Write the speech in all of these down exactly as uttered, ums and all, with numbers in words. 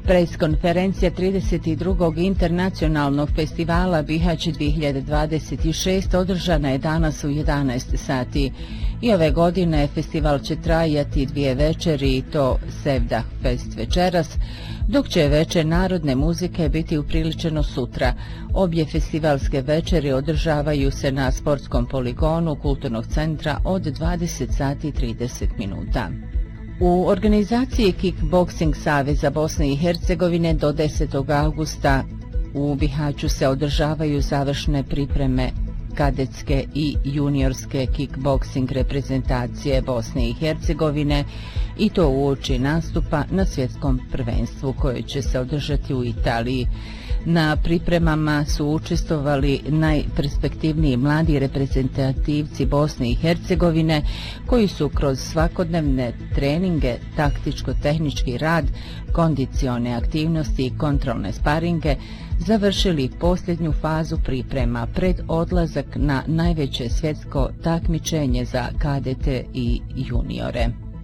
Preskonferencija trideset drugog internacionalnog festivala Bihać dvije hiljade dvadeset šest održana je danas u jedanaest sati. I ove godine festival će trajati dvije večeri i to Sevdah Fest večeras, dok će večer narodne muzike biti upriličeno sutra. Obje festivalske večeri održavaju se na sportskom poligonu Kulturnog centra od dvadeset sati i trideset minuta. U organizaciji Kickboxing Saveza Bosne i Hercegovine do desetog avgusta u Bihaću se održavaju završne pripreme kadetske i juniorske kickboksing reprezentacije Bosne i Hercegovine i to uoči nastupa na svjetskom prvenstvu koje će se održati u Italiji. Na pripremama su učestvovali najperspektivniji mladi reprezentativci Bosne i Hercegovine koji su kroz svakodnevne treninge, taktičko-tehnički rad, kondicione aktivnosti i kontrolne sparinge završili posljednju fazu priprema pred odlazak na najveće svjetsko takmičenje za kadete i juniore.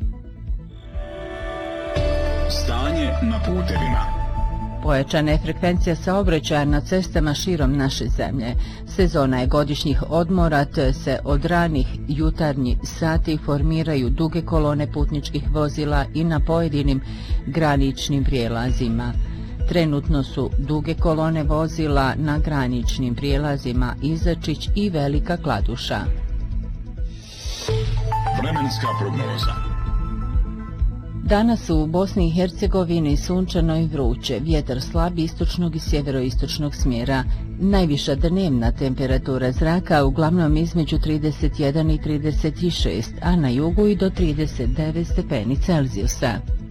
Stanje na putevima. Pojačana je frekvencija saobraćaja na cestama širom naše zemlje. Sezona je godišnjih odmora, te se od ranih jutarnjih sati formiraju duge kolone putničkih vozila i na pojedinim graničnim prijelazima. Trenutno su duge kolone vozila na graničnim prijelazima Izačić i Velika Kladuša. Vremenska prognoza. Danas u Bosni i Hercegovini sunčano i vruće, vjetar slab istočnog i sjeveroistočnog smjera. Najviša dnevna temperatura zraka uglavnom između trideset jedan i trideset šest, a na jugu i do trideset devet stepeni Celzijusa.